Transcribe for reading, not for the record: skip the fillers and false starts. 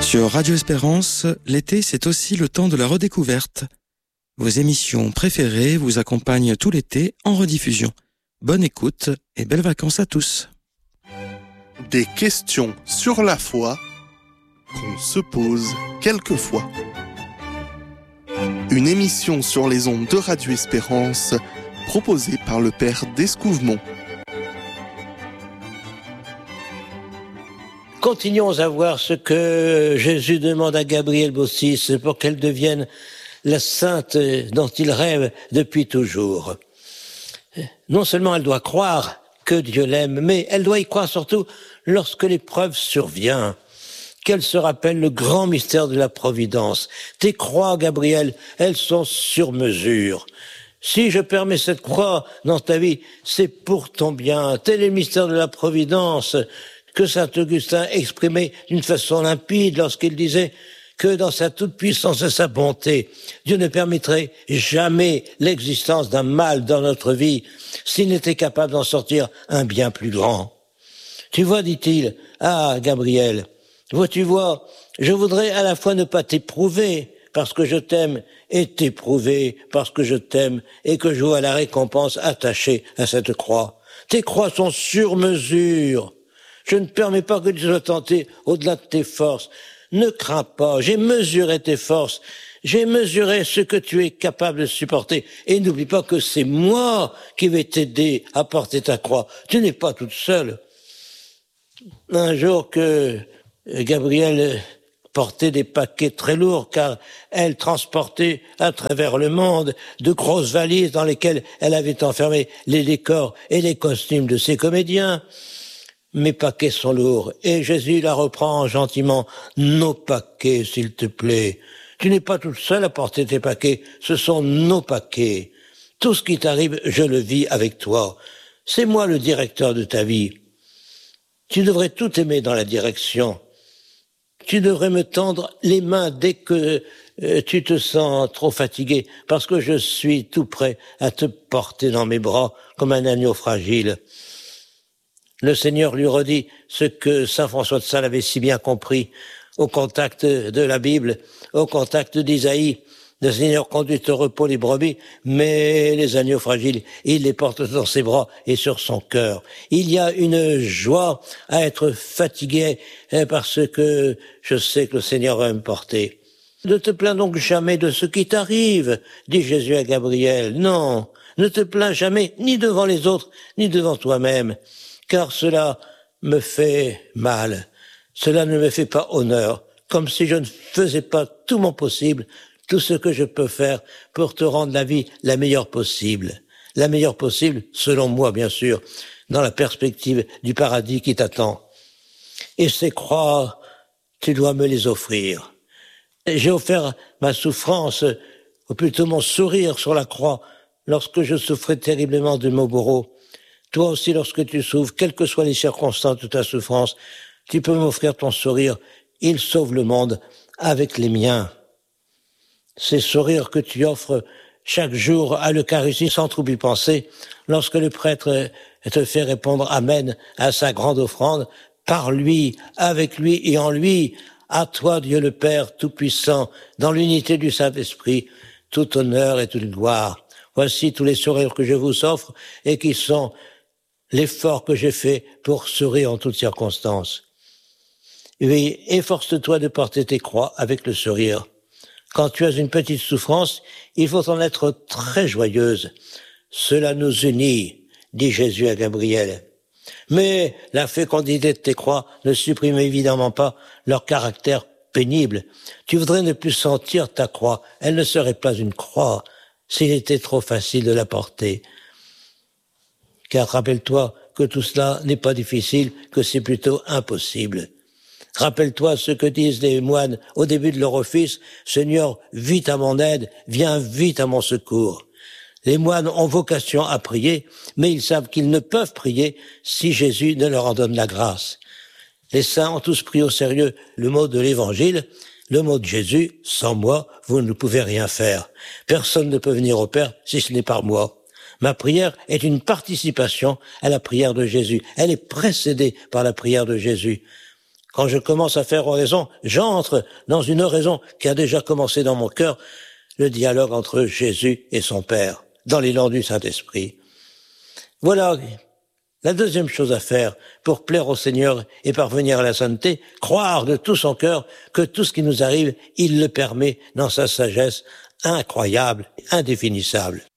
Sur Radio Espérance, l'été, c'est aussi le temps de la redécouverte. Vos émissions préférées vous accompagnent tout l'été en rediffusion. Bonne écoute et belles vacances à tous. Des questions sur la foi qu'on se pose quelquefois. Une émission sur les ondes de Radio Espérance proposée par le Père d'Escouvemont. Continuons à voir ce que Jésus demande à Gabrielle Bossis pour qu'elle devienne la sainte dont il rêve depuis toujours. Non seulement elle doit croire que Dieu l'aime, mais elle doit y croire surtout lorsque l'épreuve survient. Qu'elle se rappelle le grand mystère de la providence. Tes croix, Gabriel, elles sont sur mesure. Si je permets cette croix dans ta vie, c'est pour ton bien. Tel est le mystère de la providence que saint Augustin exprimait d'une façon limpide lorsqu'il disait que dans sa toute-puissance et sa bonté, Dieu ne permettrait jamais l'existence d'un mal dans notre vie s'il n'était capable d'en sortir un bien plus grand. Tu vois, dit-il, ah, Gabriel, tu vois, je voudrais à la fois ne pas t'éprouver parce que je t'aime et t'éprouver parce que je t'aime et que je vois la récompense attachée à cette croix. Tes croix sont sur mesure. Je ne permets pas que tu sois tenté au-delà de tes forces. Ne crains pas, j'ai mesuré tes forces, j'ai mesuré ce que tu es capable de supporter. Et n'oublie pas que c'est moi qui vais t'aider à porter ta croix. Tu n'es pas toute seule. Un jour que Gabrielle portait des paquets très lourds, car elle transportait à travers le monde de grosses valises dans lesquelles elle avait enfermé les décors et les costumes de ses comédiens. Mes paquets sont lourds. Et Jésus la reprend gentiment. Nos paquets, s'il te plaît. Tu n'es pas toute seule à porter tes paquets. Ce sont nos paquets. Tout ce qui t'arrive, je le vis avec toi. C'est moi le directeur de ta vie. Tu devrais tout aimer dans la direction. Tu devrais me tendre les mains dès que tu te sens trop fatigué, parce que je suis tout prêt à te porter dans mes bras comme un agneau fragile. Le Seigneur lui redit ce que saint François de Sales avait si bien compris au contact de la Bible, au contact d'Isaïe. Le Seigneur conduit au repos les brebis, mais les agneaux fragiles, il les porte dans ses bras et sur son cœur. Il y a une joie à être fatigué parce que je sais que le Seigneur va me porter. Ne te plains donc jamais de ce qui t'arrive, dit Jésus à Gabriel. Non, ne te plains jamais, ni devant les autres, ni devant toi-même. Car cela me fait mal, cela ne me fait pas honneur, comme si je ne faisais pas tout mon possible, tout ce que je peux faire pour te rendre la vie la meilleure possible, selon moi bien sûr, dans la perspective du paradis qui t'attend. Et ces croix, tu dois me les offrir. Et j'ai offert ma souffrance, ou plutôt mon sourire sur la croix, lorsque je souffrais terriblement de mon bourreau. Toi aussi, lorsque tu souffres, quelles que soient les circonstances de ta souffrance, tu peux m'offrir ton sourire. Il sauve le monde avec les miens. Ces sourires que tu offres chaque jour à l'Eucharistie sans trop y penser, lorsque le prêtre te fait répondre Amen à sa grande offrande, par lui, avec lui et en lui, à toi Dieu le Père Tout-Puissant, dans l'unité du Saint-Esprit, tout honneur et toute gloire. Voici tous les sourires que je vous offre et qui sont l'effort que j'ai fait pour sourire en toutes circonstances. Oui, efforce-toi de porter tes croix avec le sourire. Quand tu as une petite souffrance, il faut en être très joyeuse. Cela nous unit, dit Jésus à Gabriel. Mais la fécondité de tes croix ne supprime évidemment pas leur caractère pénible. Tu voudrais ne plus sentir ta croix. Elle ne serait pas une croix s'il était trop facile de la porter. Car rappelle-toi que tout cela n'est pas difficile, que c'est plutôt impossible. Rappelle-toi ce que disent les moines au début de leur office, « Seigneur, vite à mon aide, viens vite à mon secours ». Les moines ont vocation à prier, mais ils savent qu'ils ne peuvent prier si Jésus ne leur en donne la grâce. Les saints ont tous pris au sérieux le mot de l'Évangile, le mot de Jésus, « Sans moi, vous ne pouvez rien faire. Personne ne peut venir au Père si ce n'est par moi ». Ma prière est une participation à la prière de Jésus. Elle est précédée par la prière de Jésus. Quand je commence à faire oraison, j'entre dans une oraison qui a déjà commencé dans mon cœur, le dialogue entre Jésus et son Père, dans l'élan du Saint-Esprit. Voilà la deuxième chose à faire pour plaire au Seigneur et parvenir à la sainteté, croire de tout son cœur que tout ce qui nous arrive, il le permet dans sa sagesse incroyable, indéfinissable.